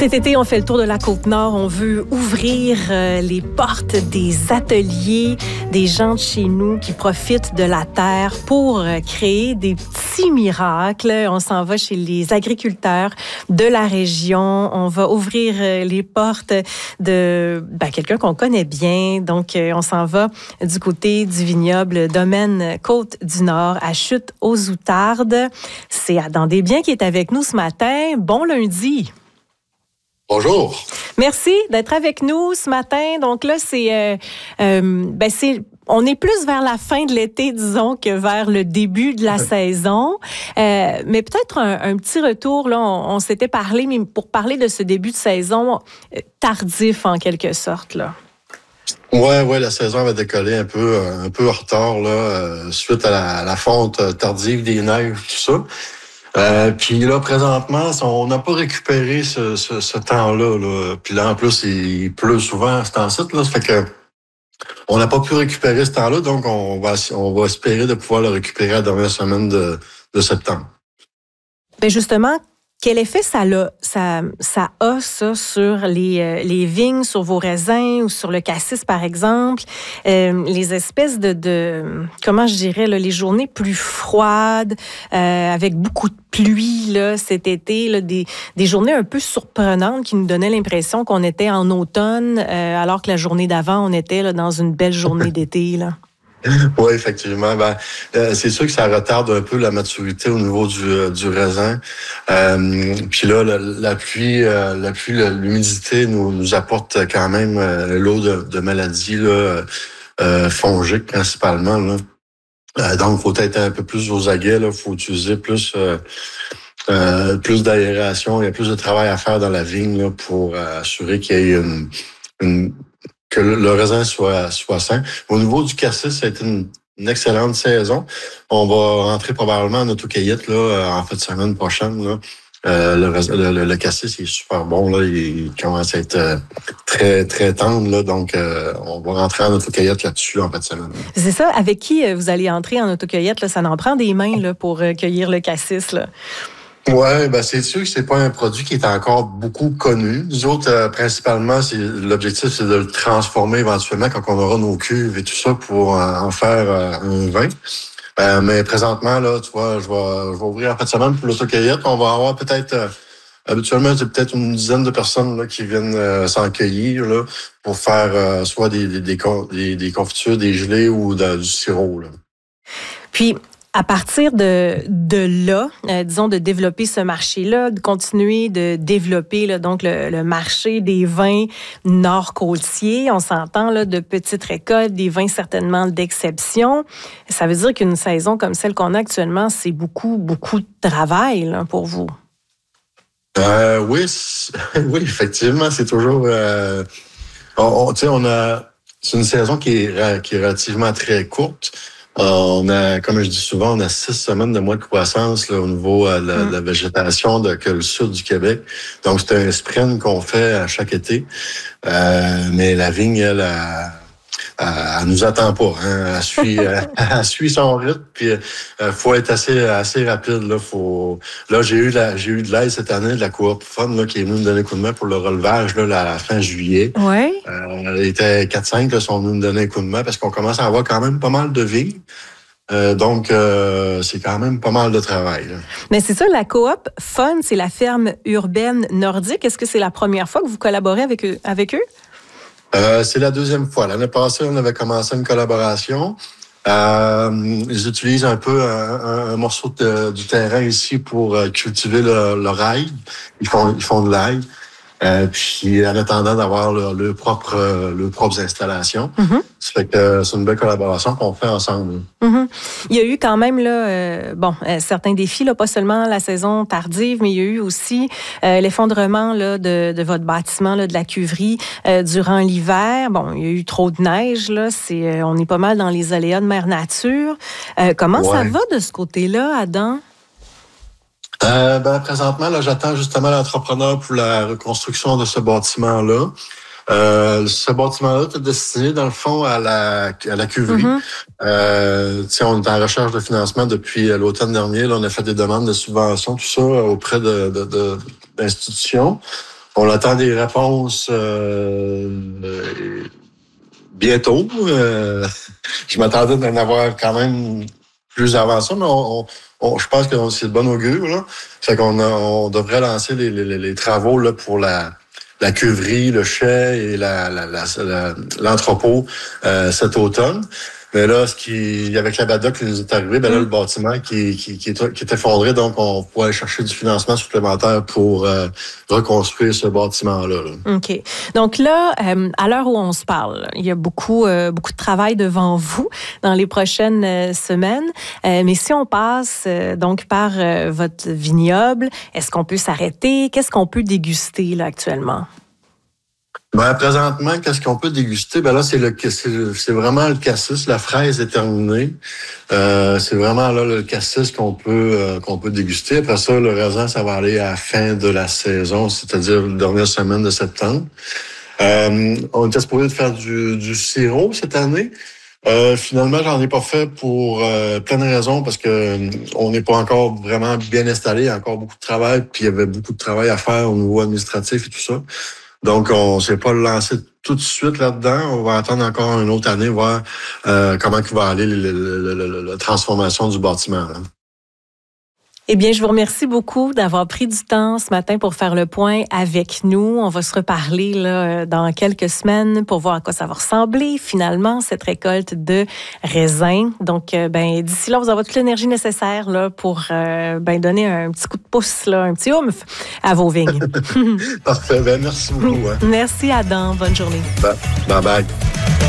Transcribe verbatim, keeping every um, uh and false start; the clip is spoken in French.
Cet été, on fait le tour de la Côte-Nord. On veut ouvrir euh, les portes des ateliers, des gens de chez nous qui profitent de la terre pour euh, créer des petits miracles. On s'en va chez les agriculteurs de la région. On va ouvrir euh, les portes de ben, quelqu'un qu'on connaît bien. Donc, euh, on s'en va du côté du vignoble Domaine Côte-du-Nord à Chutes-aux-Outardes. C'est Adam Desbiens qui est avec nous ce matin. Bon lundi. Bonjour. Merci d'être avec nous ce matin. Donc là, c'est, euh, euh, ben c'est, on est plus vers la fin de l'été, disons, que vers le début de la saison. Euh, mais peut-être un, un petit retour, là, on, on s'était parlé, mais pour parler de ce début de saison euh, tardif en quelque sorte, là. Ouais, ouais, la saison va décoller un peu, un peu en retard, là, euh, suite à la, à la fonte tardive des neiges, tout ça. Euh, puis là, présentement, on n'a pas récupéré ce, ce, ce temps-là. Là. Puis là, en plus, il pleut souvent à ce temps-ci. Là, ça fait que on n'a pas pu récupérer ce temps-là, donc on va, on va espérer de pouvoir le récupérer à la dernière semaine de, de septembre. Bien justement, quel effet ça a, ça, ça a ça sur les, euh, les vignes, sur vos raisins ou sur le cassis, par exemple? Euh, les espèces de, de, comment je dirais, là, les journées plus froides, euh, avec beaucoup de pluie là, cet été, là, des, des journées un peu surprenantes qui nous donnaient l'impression qu'on était en automne, euh, alors que la journée d'avant, on était là, dans une belle journée d'été, là. Oui, effectivement. Ben, euh, c'est sûr que ça retarde un peu la maturité au niveau du, euh, du raisin. Euh, puis là, la, la pluie, euh, la pluie, l'humidité nous, nous apporte quand même euh, l'eau de, de maladies là, euh, fongiques principalement. Là. Euh, donc, il faut être un peu plus aux aguets. Il faut utiliser plus, euh, euh, plus d'aération. Il y a plus de travail à faire dans la vigne là, pour euh, assurer qu'il y ait une, une que le raisin soit, soit sain. Au niveau du cassis, ça a été une, une excellente saison. On va rentrer probablement en autocueillette là, en fin de semaine prochaine. Là. Euh, le, le, le cassis est super bon. Là. Il commence à être très, très tendre. Là. Donc, euh, on va rentrer en autocueillette là-dessus en fin de semaine. C'est ça. Avec qui vous allez entrer en autocueillette? Là? Ça en prend des mains là, pour cueillir le cassis, là. Ouais, ben c'est sûr que c'est pas un produit qui est encore beaucoup connu. Nous autres, euh, principalement, c'est l'objectif, c'est de le transformer éventuellement quand on aura nos cuves et tout ça pour euh, en faire euh, un vin. Euh, mais présentement, là, tu vois, je vais, je vais ouvrir en fin de semaine pour l'autocueillette. On va avoir peut-être, euh, habituellement, c'est peut-être une dizaine de personnes là, qui viennent euh, s'en cueillir là, pour faire euh, soit des, des, des, des, des confitures, des gelées ou de, du sirop. Là. Puis, à partir de, de là, euh, disons, de développer ce marché-là, de continuer de développer là, donc le, le marché des vins nord-côtiers, on s'entend là, de petites récoltes, des vins certainement d'exception. Ça veut dire qu'une saison comme celle qu'on a actuellement, c'est beaucoup, beaucoup de travail là, pour vous. Euh, oui, oui, effectivement, c'est toujours... Euh, on, on, tu sais, on a... C'est une saison qui est, qui est relativement très courte. Euh, on a, comme je dis souvent, on a six semaines de mois de croissance là, au niveau de la, mm. la végétation de, que le sud du Québec. Donc, c'est un sprint qu'on fait à chaque été. Euh, mais la vigne, elle, elle, elle, elle nous attend pas. Hein. Elle, suit, elle, elle suit son rythme. Puis, il faut être assez, assez rapide. Là, faut... là j'ai eu la, j'ai eu de l'aide cette année de la coop Fun là, qui est venue me donner un coup de main pour le relevage là, à la fin juillet. Ouais. Euh, il était quatre cinq qui sont venus me donner un coup de main parce qu'on commence à avoir quand même pas mal de vignes. Euh, donc, euh, c'est quand même pas mal de travail. Là. Mais c'est ça, la coop Fun, c'est la ferme urbaine nordique. Est-ce que c'est la première fois que vous collaborez avec eux? Avec eux? Euh, c'est la deuxième fois. L'année passée, on avait commencé une collaboration. Euh, ils utilisent un peu un, un, un morceau de, du terrain ici pour cultiver le, le rail. Ils font, ils font de l'ail. Euh, puis en attendant d'avoir leurs leur propre, euh, leur propres installations. Mm-hmm. Ça fait que euh, c'est une belle collaboration qu'on fait ensemble. Mm-hmm. Il y a eu quand même là, euh, bon, euh, certains défis, là, pas seulement la saison tardive, mais il y a eu aussi euh, l'effondrement là, de, de votre bâtiment, là, de la cuverie, euh, durant l'hiver. Bon, il y a eu trop de neige, là, c'est, euh, on est pas mal dans les aléas de mère nature. Euh, comment ouais. ça va de ce côté-là, Adam? Euh, ben, présentement, là, j'attends justement l'entrepreneur pour la reconstruction de ce bâtiment-là. Euh, ce bâtiment-là est destiné, dans le fond, à la, à la cuverie. Mm-hmm. Euh, on est en recherche de financement depuis l'automne dernier. Là, on a fait des demandes de subventions, tout ça, auprès de, de, de, d'institutions. on attend des réponses euh, euh, bientôt. Euh, je m'attendais d'en avoir quand même plus avant ça, mais on, on, on, je pense que c'est de bon augure. Là. Fait qu'on a, on devrait lancer les, les, les travaux là, pour la, la cuverie, le chai et la, la, la, la, l'entrepôt euh, cet automne. Mais là, ce qui, avec la BADA qui nous est arrivé, ben là, le bâtiment qui, qui, qui, est, qui est effondré, donc on pourrait aller chercher du financement supplémentaire pour euh, reconstruire ce bâtiment-là. Là. OK. Donc là, euh, à l'heure où on se parle, il y a beaucoup, euh, beaucoup de travail devant vous dans les prochaines euh, semaines. Euh, mais si on passe euh, donc par euh, votre vignoble, est-ce qu'on peut s'arrêter? Qu'est-ce qu'on peut déguster là actuellement? Ben, présentement, qu'est-ce qu'on peut déguster? Ben là, c'est le c'est, c'est vraiment le cassis. La fraise est terminée. Euh, c'est vraiment là le cassis qu'on peut euh, qu'on peut déguster. Après ça, le raisin, ça va aller à la fin de la saison, c'est-à-dire la dernière semaine de septembre. Euh, on était supposé de faire du, du sirop cette année. Euh, finalement, j'en ai pas fait pour euh, plein de raisons, parce que euh, on n'est pas encore vraiment bien installé. Il y a encore beaucoup de travail, puis il y avait beaucoup de travail à faire au niveau administratif et tout ça. Donc, on ne s'est pas lancé tout de suite là-dedans. On va attendre encore une autre année, voir euh, comment il va aller la, la, la, la, la transformation du bâtiment. Là. Eh bien, je vous remercie beaucoup d'avoir pris du temps ce matin pour faire le point avec nous. On va se reparler là, dans quelques semaines pour voir à quoi ça va ressembler, finalement, cette récolte de raisins. Donc, ben, d'ici là, vous aurez toute l'énergie nécessaire là, pour euh, ben, donner un petit coup de pouce, là, un petit oomph à vos vignes. Parfait. Ben, merci beaucoup. Hein. Merci, Adam. Bonne journée. Bye bye.